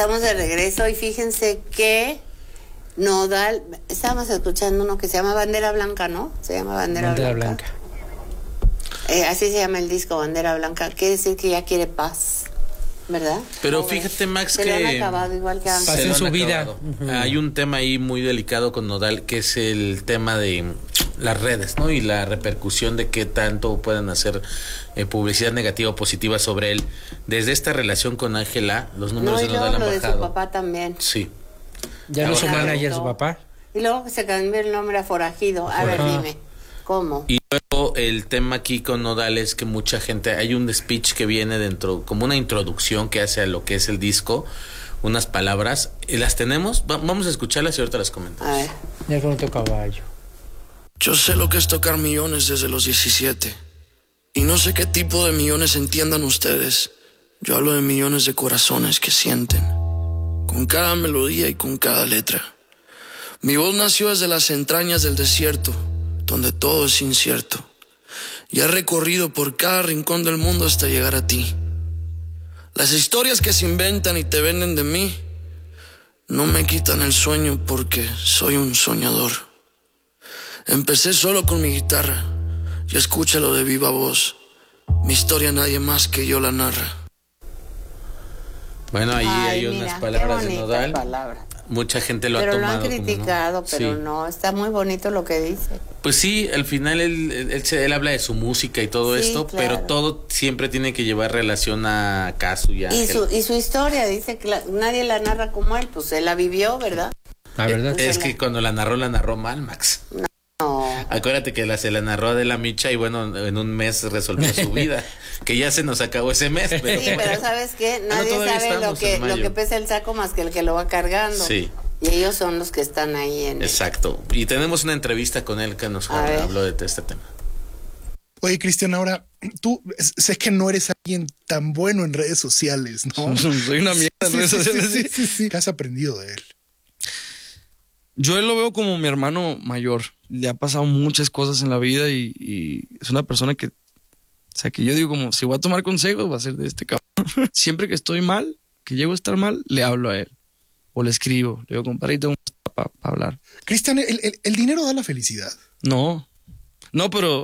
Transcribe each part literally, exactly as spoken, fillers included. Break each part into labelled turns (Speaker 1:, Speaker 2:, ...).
Speaker 1: Estamos de regreso y fíjense que Nodal, estábamos escuchando uno que se llama Bandera Blanca, ¿no? Se llama Bandera,
Speaker 2: Bandera
Speaker 1: Blanca.
Speaker 2: Blanca.
Speaker 1: Eh, así se llama el disco, Bandera Blanca. Quiere decir que ya quiere paz, ¿verdad?
Speaker 3: Pero
Speaker 1: no,
Speaker 3: fíjate, Max,
Speaker 1: se
Speaker 3: que...
Speaker 1: lo han acabado igual que antes.
Speaker 2: Paz en su vida.
Speaker 3: Uh-huh. Hay un tema ahí muy delicado con Nodal, que es el tema de las redes, ¿no? Y la repercusión de qué tanto pueden hacer eh, publicidad negativa o positiva sobre él. Desde esta relación con Ángela, los números
Speaker 1: no, y
Speaker 3: de Nodal
Speaker 1: luego
Speaker 3: han
Speaker 1: lo
Speaker 3: bajado.
Speaker 1: de su papá también.
Speaker 3: Sí.
Speaker 2: Ya no su
Speaker 1: Ahora-
Speaker 2: manager, su papá.
Speaker 1: Y luego se cambió el nombre a Forajido. A ver,
Speaker 2: Ajá.
Speaker 1: dime, ¿cómo?
Speaker 3: Y luego el tema aquí con Nodal es que mucha gente, hay un speech que viene dentro, como una introducción que hace a lo que es el disco, unas palabras, y las tenemos, Va- vamos a escucharlas y ahorita las comentamos.
Speaker 1: A ver.
Speaker 2: Ya con otro caballo.
Speaker 4: Yo sé lo que es tocar millones desde los diecisiete. Y no sé qué tipo de millones entiendan ustedes. Yo hablo de millones de corazones que sienten, con cada melodía y con cada letra. Mi voz nació desde las entrañas del desierto, donde todo es incierto. Y he recorrido por cada rincón del mundo hasta llegar a ti. Las historias que se inventan y te venden de mí no me quitan el sueño porque soy un soñador. Empecé solo con mi guitarra y escúchalo de viva voz. Mi historia nadie más que yo la narra.
Speaker 3: Bueno, ahí
Speaker 1: Ay,
Speaker 3: hay
Speaker 1: mira,
Speaker 3: unas
Speaker 1: qué
Speaker 3: palabras de
Speaker 1: bonitas
Speaker 3: Nodal.
Speaker 1: palabras.
Speaker 3: Mucha gente lo
Speaker 1: Pero
Speaker 3: ha
Speaker 1: lo
Speaker 3: tomado
Speaker 1: han
Speaker 3: como, ¿no?
Speaker 1: criticado, pero
Speaker 3: Sí.
Speaker 1: no, está muy bonito lo que dice.
Speaker 3: Pues sí, al final él, él, él, se- él habla de su música y todo
Speaker 1: Sí,
Speaker 3: esto,
Speaker 1: claro.
Speaker 3: pero todo siempre tiene que llevar relación a Casu y a
Speaker 1: Y
Speaker 3: Ángel.
Speaker 1: su, y su historia, dice que la- nadie la narra como él, pues él la vivió, ¿verdad?
Speaker 2: La verdad.
Speaker 3: Es que cuando la narró, la narró mal, Max.
Speaker 1: No.
Speaker 3: Acuérdate que la, se la narró de la Micha y bueno, en un mes resolvió su vida. Que ya se nos acabó ese mes. Pero
Speaker 1: Sí, pero ¿sabes qué?
Speaker 3: Ah, no,
Speaker 1: Nadie
Speaker 3: todavía
Speaker 1: sabe lo
Speaker 3: estamos
Speaker 1: que,
Speaker 3: en
Speaker 1: lo
Speaker 3: mayo.
Speaker 1: que pesa el saco más que el que lo va cargando.
Speaker 3: Sí.
Speaker 1: Y ellos son los que están ahí en...
Speaker 3: Exacto. Y tenemos una entrevista con él que nos
Speaker 1: A ver.
Speaker 3: habló de este tema.
Speaker 5: Oye, Cristian, ahora, tú s- sé que no eres alguien tan bueno en redes sociales, ¿no?
Speaker 6: Soy una mierda en
Speaker 5: Sí,
Speaker 6: redes
Speaker 5: sí,
Speaker 6: sociales.
Speaker 5: sí, sí, sí. ¿Qué has aprendido de él?
Speaker 6: Yo él lo veo como mi hermano mayor. Le ha pasado muchas cosas en la vida y, y es una persona que, o sea, que yo digo como, si voy a tomar consejos, va a ser de este cabrón. Siempre que estoy mal, que llego a estar mal, le hablo a él. O le escribo, le digo, compadrito, para hablar.
Speaker 5: Cristian, ¿el, el, el dinero da la felicidad?
Speaker 6: No, no, pero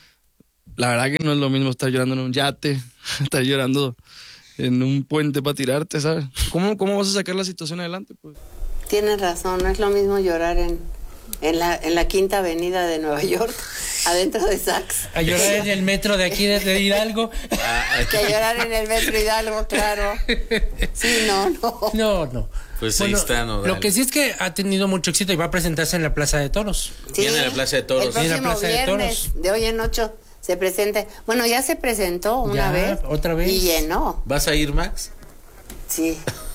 Speaker 6: la verdad que no es lo mismo estar llorando en un yate, estar llorando en un puente para tirarte, ¿sabes? ¿Cómo, cómo vas a sacar la situación adelante? Pues?
Speaker 1: Tienes razón, no es lo mismo llorar en, en, la, en la Quinta Avenida de Nueva York, adentro de Saks,
Speaker 2: A llorar en el metro de aquí de, de Hidalgo.
Speaker 1: que llorar en el Metro Hidalgo, claro. Sí, no, no.
Speaker 2: No, no.
Speaker 3: Pues ahí está, Nodal.
Speaker 2: Lo que sí es que ha tenido mucho éxito y va a presentarse en la Plaza de Toros.
Speaker 1: Sí,
Speaker 3: Viene a la Plaza de Toros.
Speaker 1: El
Speaker 2: Viene a la
Speaker 1: próximo
Speaker 2: Plaza de
Speaker 1: viernes,
Speaker 2: Toros.
Speaker 1: de hoy en ocho, se presenta. Bueno, ya se presentó una
Speaker 2: Ya,
Speaker 1: vez.
Speaker 2: otra vez.
Speaker 1: Y llenó.
Speaker 3: ¿Vas a ir, Max?
Speaker 1: Sí.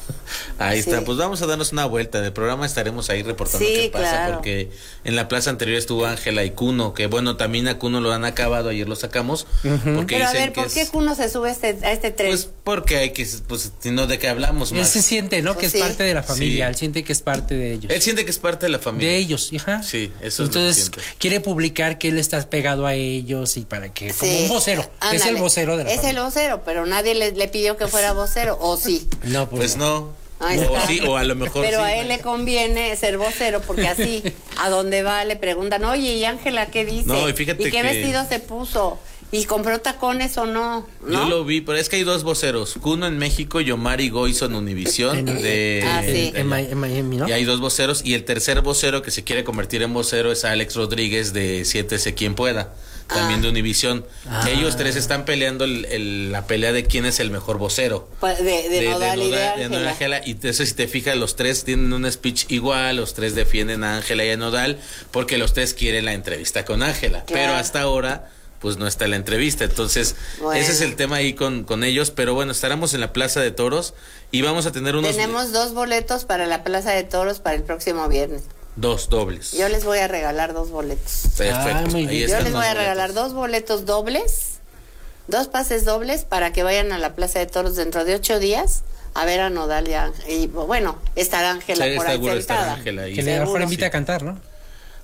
Speaker 3: Ahí
Speaker 1: Sí.
Speaker 3: está, pues vamos a darnos una vuelta. En el programa estaremos ahí reportando
Speaker 1: Sí,
Speaker 3: qué pasa,
Speaker 1: claro.
Speaker 3: porque en la plaza anterior estuvo Ángela y Cuno, que bueno, también a Cuno lo han acabado, ayer lo sacamos, porque
Speaker 1: Pero a
Speaker 3: dicen
Speaker 1: ver,
Speaker 3: que
Speaker 1: ¿por qué
Speaker 3: es,
Speaker 1: Cuno se sube a este, a este tren?
Speaker 3: pues porque hay que, pues si no, de qué hablamos
Speaker 2: Él
Speaker 3: más.
Speaker 2: se siente, ¿no?
Speaker 1: Pues
Speaker 2: que es
Speaker 1: sí.
Speaker 2: parte de la familia.
Speaker 3: Sí.
Speaker 2: Él siente que es parte de ellos.
Speaker 3: Él siente que es parte de la familia.
Speaker 2: De ellos, ajá.
Speaker 3: Sí, eso es lo que
Speaker 2: Entonces
Speaker 3: siente.
Speaker 2: quiere publicar que él está pegado a ellos y para que, como
Speaker 1: Sí.
Speaker 2: un vocero. Es
Speaker 1: Ándale.
Speaker 2: el vocero de la
Speaker 1: Es
Speaker 2: familia.
Speaker 1: el vocero, pero nadie le, le pidió que fuera vocero, ¿o sí?
Speaker 2: No, pues,
Speaker 3: Pues no.
Speaker 1: Ahí
Speaker 3: O
Speaker 1: está.
Speaker 3: sí, o a lo mejor
Speaker 1: Pero
Speaker 3: sí.
Speaker 1: a él le conviene ser vocero porque así, a donde va le preguntan, oye, ¿y Ángela qué dice?
Speaker 3: No, y fíjate
Speaker 1: qué
Speaker 3: que-
Speaker 1: vestido se puso? ¿Y compró tacones o no? ¿No?
Speaker 3: Yo lo vi, pero es que hay dos voceros, Cuno en México y Omar Igoizo en Univisión de,
Speaker 1: Ah, sí.
Speaker 3: de
Speaker 2: en,
Speaker 3: allá.
Speaker 2: Mi- en Miami, ¿no?
Speaker 3: Y hay dos voceros y el tercer vocero que se quiere convertir en vocero es Alex Rodríguez de siete C Quien Pueda, también de Univisión.
Speaker 2: Ah.
Speaker 3: Ellos tres están peleando el, el- la pelea de quién es el mejor vocero.
Speaker 1: Pues de, de, Nodal y de
Speaker 3: Nodal-
Speaker 1: Ángela.
Speaker 3: Nodal, Ángela. Y eso, si te fijas, los tres tienen un speech igual, los tres defienden a Ángela y a Nodal porque los tres quieren la entrevista con Ángela.
Speaker 1: Claro.
Speaker 3: Pero hasta ahora pues no está la entrevista. Entonces,
Speaker 1: Bueno.
Speaker 3: ese es el tema ahí con, con ellos. Pero bueno, estaremos en la Plaza de Toros y vamos a tener unos
Speaker 1: Tenemos dos boletos para la Plaza de Toros para el próximo viernes.
Speaker 3: dos dobles.
Speaker 1: Yo les voy a regalar dos boletos.
Speaker 3: Perfecto.
Speaker 2: Ah, muy
Speaker 3: Ahí
Speaker 2: bien.
Speaker 1: Yo
Speaker 3: están
Speaker 1: les voy
Speaker 3: los
Speaker 1: a regalar
Speaker 3: boletos.
Speaker 1: dos boletos dobles, dos pases dobles para que vayan a la Plaza de Toros dentro de ocho días a ver a Nodal y, Ángel- y bueno, estará Ángela
Speaker 3: Sí,
Speaker 1: por
Speaker 3: está
Speaker 1: ahí
Speaker 3: seguro estará
Speaker 1: sentada.
Speaker 3: Ángela ahí.
Speaker 2: Que le mejor
Speaker 1: Seguro.
Speaker 2: invita a cantar, ¿no?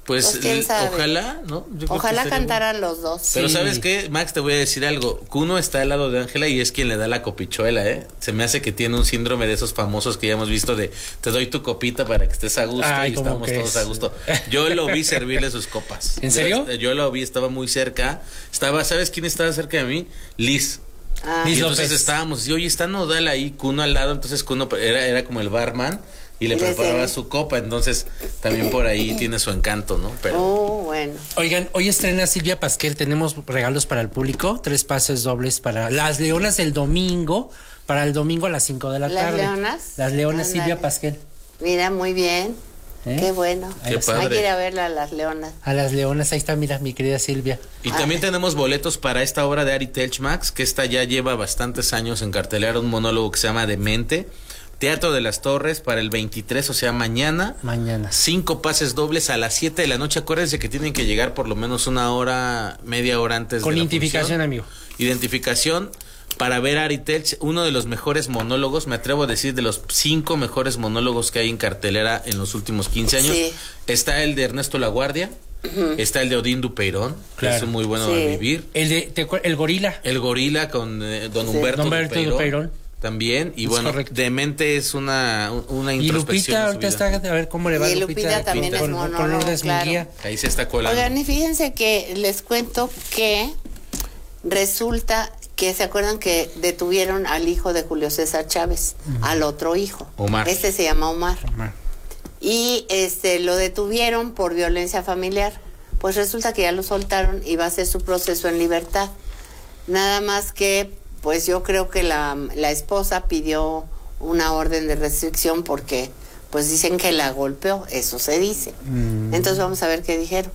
Speaker 3: Pues,
Speaker 1: Pues, quién
Speaker 3: l-
Speaker 1: sabe.
Speaker 3: ojalá, ¿no? Yo creo que
Speaker 1: Ojalá
Speaker 3: estaría
Speaker 1: cantaran los dos.
Speaker 3: Pero
Speaker 2: Sí.
Speaker 3: ¿sabes qué, Max? Te voy a decir algo. Kuno está al lado de Ángela y es quien le da la copichuela, ¿eh? Se me hace que tiene un síndrome de esos famosos que ya hemos visto de te doy tu copita para que estés a gusto
Speaker 2: Ay,
Speaker 3: y
Speaker 2: ¿cómo
Speaker 3: estamos
Speaker 2: crees?
Speaker 3: todos a gusto. Yo lo vi servirle sus copas.
Speaker 2: ¿En serio?
Speaker 3: Yo, yo lo vi, estaba muy cerca. Estaba, ¿sabes quién estaba cerca de mí? Liz.
Speaker 1: Ah,
Speaker 3: Y
Speaker 2: Liz
Speaker 3: entonces
Speaker 2: López.
Speaker 3: estábamos, y oye, está Nodal ahí, Kuno al lado, entonces Kuno era, era como el barman y le
Speaker 1: Y les
Speaker 3: preparaba
Speaker 1: servía.
Speaker 3: su copa, entonces también por ahí tiene su encanto, ¿no? Pero
Speaker 1: oh, bueno.
Speaker 2: Oigan, hoy estrena Silvia Pasquel, tenemos regalos para el público, tres pases dobles para Las Leonas el domingo, para el domingo a las cinco de la
Speaker 1: ¿Las
Speaker 2: tarde.
Speaker 1: Leonas?
Speaker 2: Las Leonas,
Speaker 1: Ándale.
Speaker 2: Silvia Pasquel.
Speaker 1: Mira, muy bien.
Speaker 2: ¿Eh?
Speaker 1: Qué bueno.
Speaker 2: Qué
Speaker 3: padre.
Speaker 1: Hay que ir a verla a las leonas.
Speaker 2: A las Leonas, ahí está, mira, mi querida Silvia.
Speaker 3: Y también tenemos boletos para esta obra de Ari Telch, Max, que esta ya lleva bastantes años en cartelera, un monólogo que se llama Demente. Teatro de las Torres para el veintitrés, o sea, mañana.
Speaker 2: Mañana.
Speaker 3: Cinco pases dobles a las siete de la noche. Acuérdense que tienen que llegar por lo menos una hora, media hora antes
Speaker 2: Con
Speaker 3: de la
Speaker 2: identificación,
Speaker 3: función.
Speaker 2: amigo.
Speaker 3: Identificación para ver a Ari Telch, uno de los mejores monólogos, me atrevo a decir, de los cinco mejores monólogos que hay en cartelera en los últimos quince años.
Speaker 1: Sí.
Speaker 3: Está el de Ernesto Laguardia, está el de Odín Dupeirón, que
Speaker 2: Claro.
Speaker 3: es muy bueno
Speaker 1: Sí.
Speaker 3: de vivir.
Speaker 2: El de te acuer- el gorila.
Speaker 3: El gorila con eh, don
Speaker 1: Sí.
Speaker 3: Humberto,
Speaker 2: Don Humberto
Speaker 3: Dupeirón,
Speaker 2: Dupeirón.
Speaker 3: también. Y
Speaker 2: Es
Speaker 3: bueno,
Speaker 2: correcto.
Speaker 3: Demente es una, una
Speaker 2: Y
Speaker 3: introspección.
Speaker 2: Lupita,
Speaker 3: en su
Speaker 2: ahorita
Speaker 3: vida.
Speaker 2: está, a ver cómo le va
Speaker 1: Y
Speaker 2: a
Speaker 1: Lupita también
Speaker 3: es
Speaker 2: con, con
Speaker 1: monólogo,
Speaker 2: Lourdes
Speaker 1: claro.
Speaker 2: Munguía.
Speaker 3: Ahí se está colando.
Speaker 1: Oigan, y fíjense que les cuento que resulta que se acuerdan que detuvieron al hijo de Julio César Chávez, al otro hijo.
Speaker 3: Omar.
Speaker 1: Este se llama Omar. Y este lo detuvieron por violencia familiar. Pues resulta que ya lo soltaron y va a hacer su proceso en libertad. Nada más que, pues yo creo que la, la esposa pidió una orden de restricción porque, pues dicen que la golpeó, eso se dice. Entonces vamos a ver qué dijeron.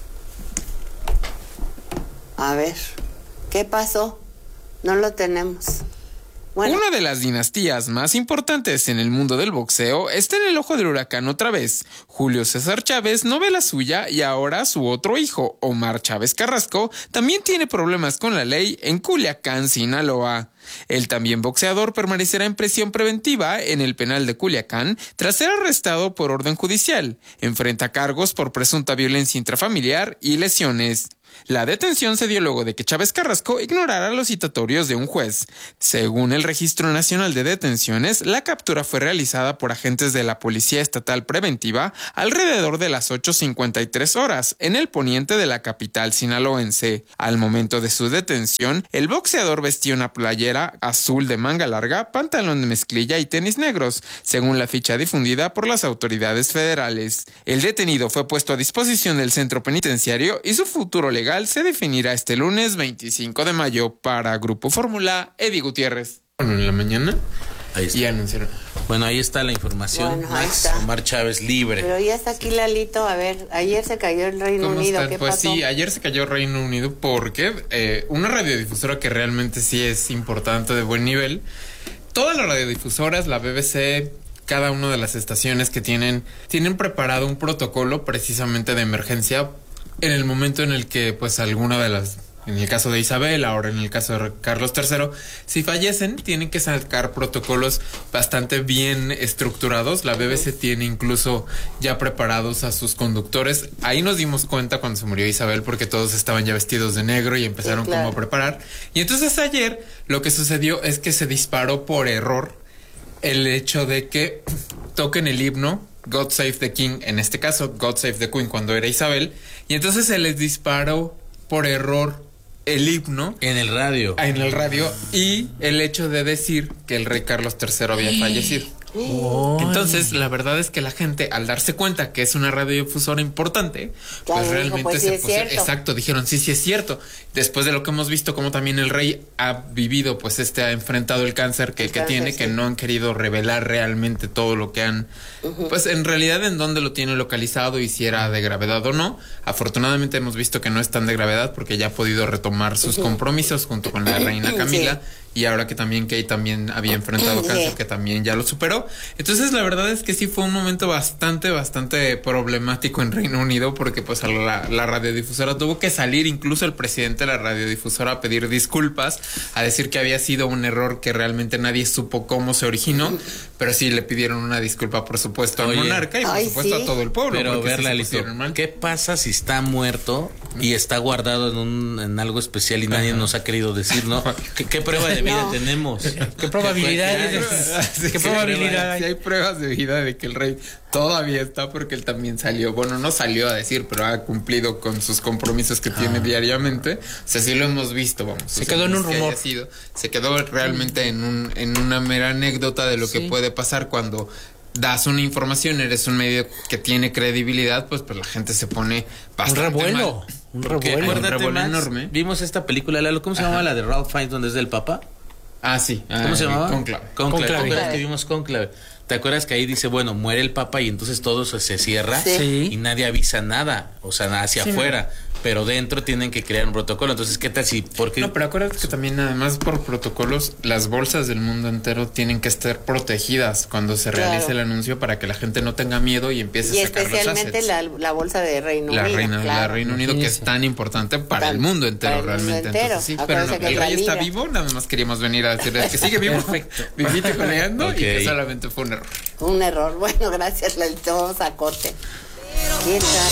Speaker 1: A ver, ¿qué pasó? No lo tenemos. Bueno,
Speaker 7: Una de las dinastías más importantes en el mundo del boxeo está en el ojo del huracán otra vez. Julio César Chávez no ve la suya y ahora su otro hijo, Omar Chávez Carrasco, también tiene problemas con la ley en Culiacán, Sinaloa. El también boxeador permanecerá en prisión preventiva en el penal de Culiacán tras ser arrestado por orden judicial. Enfrenta cargos por presunta violencia intrafamiliar y lesiones. La detención se dio luego de que Chávez Carrasco ignorara los citatorios de un juez. Según el Registro Nacional de Detenciones, la captura fue realizada por agentes de la Policía Estatal Preventiva alrededor de las ocho cincuenta y tres horas en el poniente de la capital sinaloense. Al momento de su detención, el boxeador vestía una playera azul de manga larga, pantalón de mezclilla y tenis negros, según la ficha difundida por las autoridades federales. El detenido fue puesto a disposición del centro penitenciario y su futuro legal se definirá este lunes veinticinco de mayo. Para Grupo Fórmula, Eddie Gutiérrez.
Speaker 6: Bueno, en la mañana
Speaker 3: Ahí está.
Speaker 6: y anunciaron.
Speaker 3: Bueno, ahí está la información.
Speaker 1: Bueno, ahí
Speaker 3: Max,
Speaker 1: está.
Speaker 3: Omar Chávez libre.
Speaker 1: pero ya está aquí Lalito. A ver, ayer se cayó el Reino
Speaker 6: ¿Cómo
Speaker 1: Unido.
Speaker 6: están?
Speaker 1: ¿Qué
Speaker 6: Pues
Speaker 1: pasó?
Speaker 6: sí, ayer se cayó Reino Unido porque eh, una radiodifusora que realmente sí es importante, de buen nivel. Todas las radiodifusoras, la B B C, cada una de las estaciones que tienen, tienen preparado un protocolo precisamente de emergencia en el momento en el que pues alguna de las, en el caso de Isabel, ahora en el caso de Carlos tercero, si fallecen, tienen que sacar protocolos bastante bien estructurados. La B B C tiene incluso ya preparados a sus conductores. Ahí nos dimos cuenta cuando se murió Isabel porque todos estaban ya vestidos de negro y empezaron
Speaker 1: Sí, claro.
Speaker 6: como a preparar. Y entonces ayer lo que sucedió es que se disparó por error el hecho de que toquen el himno God Save the King, en este caso God Save the Queen cuando era Isabel, y entonces se les disparó por error el himno
Speaker 3: En el radio.
Speaker 6: en el radio y el hecho de decir que el rey Carlos tercero había fallecido. Entonces, la verdad es que la gente, al darse cuenta que es una radiodifusora importante,
Speaker 1: Claro,
Speaker 6: pues
Speaker 1: dijo,
Speaker 6: realmente
Speaker 1: pues sí
Speaker 6: se
Speaker 1: es
Speaker 6: pusieron,
Speaker 1: cierto.
Speaker 6: exacto, dijeron, sí, sí es cierto. Después de lo que hemos visto, como también el rey ha vivido, pues este ha enfrentado el cáncer que,
Speaker 1: El
Speaker 6: que
Speaker 1: cáncer,
Speaker 6: tiene,
Speaker 1: sí.
Speaker 6: que no han querido revelar realmente todo lo que han, pues en realidad en dónde lo tiene localizado y si era de gravedad o no. Afortunadamente hemos visto que no es tan de gravedad porque ya ha podido retomar sus compromisos junto con la reina Camila.
Speaker 7: y ahora que también Kate también había enfrentado cáncer, que también ya lo superó. Entonces la verdad es que sí fue un momento bastante, bastante problemático en Reino Unido, porque pues la, la radiodifusora tuvo que salir, incluso el presidente de la radiodifusora, a pedir disculpas, a decir que había sido un error que realmente nadie supo cómo se originó, pero sí le pidieron una disculpa, por supuesto, al
Speaker 3: Oye.
Speaker 7: monarca y por
Speaker 1: Ay,
Speaker 7: supuesto
Speaker 1: sí.
Speaker 7: a todo el pueblo.
Speaker 3: Pero
Speaker 7: porque sí
Speaker 3: verla,
Speaker 7: se
Speaker 3: listo.
Speaker 7: pusieron mal.
Speaker 3: ¿Qué pasa si está muerto y está guardado en un en algo especial y nadie nos ha querido decir, ¿no? ¿Qué, qué prueba de vida
Speaker 1: No.
Speaker 3: tenemos?
Speaker 2: ¿Qué probabilidad
Speaker 3: ¿Qué-
Speaker 2: es? ¿Qué
Speaker 7: Sí,
Speaker 2: probabilidad
Speaker 7: sí
Speaker 2: hay?
Speaker 7: hay pruebas de vida de que el rey todavía está, porque él también salió, bueno, no salió a decir, pero ha cumplido con sus compromisos que tiene diariamente. O sea, sí lo hemos visto, vamos.
Speaker 2: Se
Speaker 7: O sea,
Speaker 2: quedó en
Speaker 7: no
Speaker 2: un
Speaker 7: es que
Speaker 2: rumor.
Speaker 7: haya sido, se quedó realmente en un en una mera anécdota de lo que
Speaker 2: Sí.
Speaker 7: puede pasar cuando das una información, eres un medio que tiene credibilidad, pues, pues la gente se pone
Speaker 2: Un
Speaker 7: bastante
Speaker 2: revuelo.
Speaker 7: mal.
Speaker 2: Un
Speaker 3: Porque
Speaker 2: revuelo.
Speaker 3: acuérdate,
Speaker 7: revuelo
Speaker 3: Max,
Speaker 7: enorme.
Speaker 3: vimos esta película, Lalo, ¿cómo se llama la de Ralph Fiennes donde es del Papa?
Speaker 7: Ah, sí.
Speaker 3: ¿Cómo
Speaker 7: ah,
Speaker 3: se llamaba?
Speaker 7: Cónclave.
Speaker 3: Conclave.
Speaker 2: Conclave.
Speaker 3: ¿Te acuerdas
Speaker 1: Conclave.
Speaker 3: que vimos Conclave? ¿Te acuerdas que ahí dice, bueno, muere el Papa y entonces todo se, se cierra
Speaker 1: Sí.
Speaker 2: Sí.
Speaker 3: y nadie avisa nada, o sea, hacia
Speaker 2: Sí,
Speaker 3: afuera, pero dentro tienen que crear un protocolo? Entonces, ¿qué tal si? Porque
Speaker 7: No, pero acuérdate que también, además, por protocolos, las bolsas del mundo entero tienen que estar protegidas cuando se
Speaker 1: Claro.
Speaker 7: realice el anuncio para que la gente no tenga miedo y empiece
Speaker 1: Y
Speaker 7: a sacar los
Speaker 1: especialmente
Speaker 7: assets.
Speaker 1: la, la bolsa de Reino
Speaker 7: La
Speaker 1: Unido.
Speaker 7: reina, la
Speaker 1: claro.
Speaker 7: Reino Unido, que es
Speaker 2: Imagínese.
Speaker 7: tan importante para
Speaker 1: Tan-
Speaker 7: el mundo entero,
Speaker 1: para el mundo
Speaker 7: realmente.
Speaker 1: entero.
Speaker 7: Entonces, sí, pero
Speaker 1: Acuérdense
Speaker 7: no,
Speaker 1: que
Speaker 7: el
Speaker 1: es la
Speaker 7: rey está
Speaker 1: liga.
Speaker 7: vivo, nada más queríamos venir a decirles que sigue vivo,
Speaker 2: Perfecto.
Speaker 7: vivito y coleando,
Speaker 3: Ok.
Speaker 7: y que solamente fue un error.
Speaker 1: Un error. Bueno, gracias, Lalito. Vamos a corte. ¿Quién sabe?